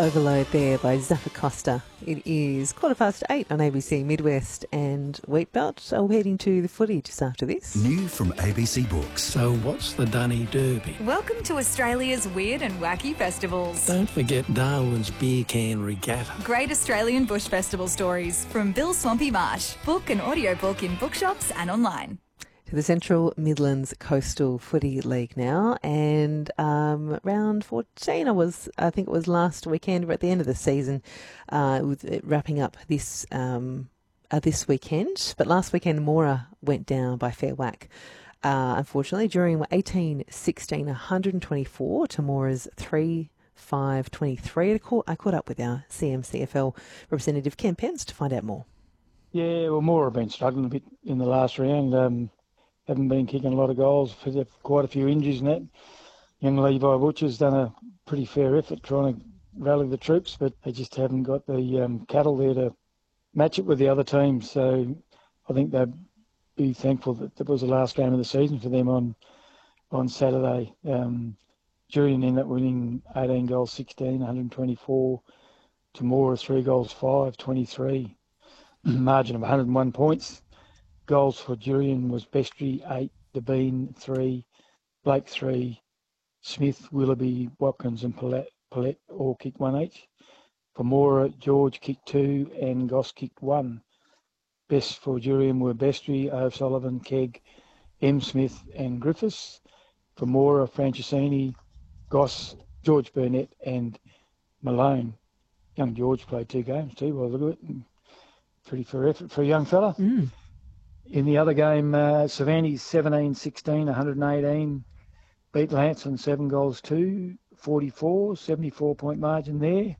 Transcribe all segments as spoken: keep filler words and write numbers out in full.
Overload there by Zappa Costa. It is quarter past eight on A B C Midwest and Wheatbelt. I'll heading to the footy just after this. New from A B C Books. So what's the Dunny Derby? Welcome to Australia's weird and wacky festivals. Don't forget Darwin's Beer Can Regatta. Great Australian Bush Festival stories from Bill Swampy Marsh. Book an audiobook in bookshops and online. To the Central Midlands Coastal Footy League now, and um, round fourteen, I was, I think it was last weekend, we're at the end of the season, uh, with it wrapping up this um, uh, this weekend. But last weekend, Mora went down by fair whack. Uh, unfortunately, during eighteen sixteen, one hundred twenty-four to Mora's three five twenty-three. I caught, I caught up with our C M C F L representative, Ken Pence, to find out more. Yeah, well, Mora have been struggling a bit in the last round. Um, haven't been kicking a lot of goals. They've quite a few injuries in that. Young Levi Butcher's done a pretty fair effort trying to rally the troops, but they just haven't got the um, cattle there to match it with the other teams. So I think they'd be thankful that that was the last game of the season for them on on Saturday. Um, Jurien ended up winning eighteen goals, sixteen, one hundred twenty-four. Temora, three goals, five, twenty-three. Margin of one hundred one points. Goals for Jurien was Bestry, eight, Devine, three, Blake, three, Smith, Willoughby, Watkins and Paulette, Paulette all kicked one each. For Mora, George kicked two and Goss kicked one. Best for Jurien were Bestry, O'Sullivan, Kegg, M. Smith and Griffiths. For Mora, Francescini, Goss, George Burnett and Malone. Young George played two games too, by the look of it. Pretty fair effort for a young fella. Mm. In the other game, uh, Savanni's seventeen sixteen, one hundred eighteen, beat Lancelin seven goals two, forty-four, seventy-four point margin there.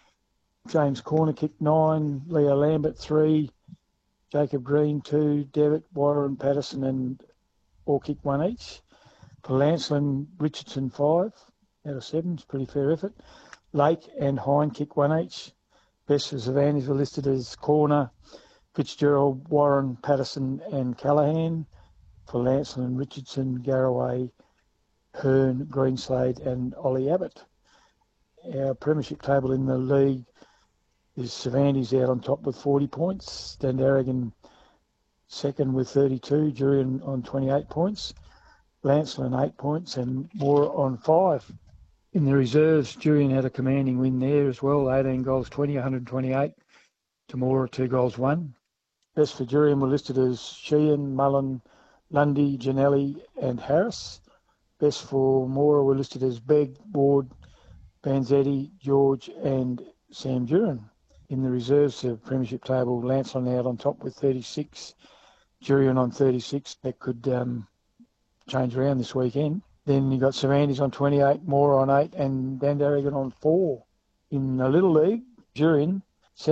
James Corner kicked nine, Leo Lambert three, Jacob Green two, Devitt, Warren, Patterson and all kicked one each. For Lancelin, Richardson five out of seven, it's a pretty fair effort. Lake and Hine kicked one each. Best for Savanni's were listed as Corner, Fitzgerald, Warren, Patterson and Callaghan. For Lancelin, Richardson, Garraway, Hearn, Greenslade and Ollie Abbott. Our premiership table in the league is Savanni's out on top with forty points, Dandaragan second with thirty-two, Jurien on twenty-eight points, Lancelin eight points and Mora on five. In the reserves, Jurien had a commanding win there as well, eighteen goals twenty, one hundred twenty-eight. Temora two goals one. Best for Jurien were listed as Sheehan, Mullen, Lundy, Janelli and Harris. Best for Mora were listed as Begg, Ward, Vanzetti, George and Sam Duran. In the reserves of premiership table, Lancelin out on top with thirty-six, Jurien on thirty-six. That could um, change around this weekend. Then you got Savanni's on twenty-eight, Mora on eight and Dandaragan on four. In the Little League, Jurien